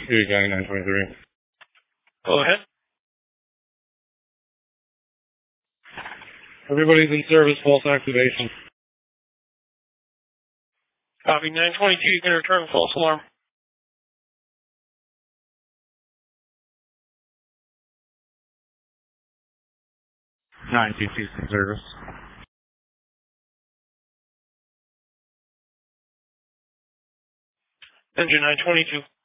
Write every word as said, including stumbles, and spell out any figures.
Erie County nine twenty-three. Go ahead. Everybody's in service, false activation. Copy nine twenty-two, you can return false alarm. nine two two in service. Engine nine twenty-two.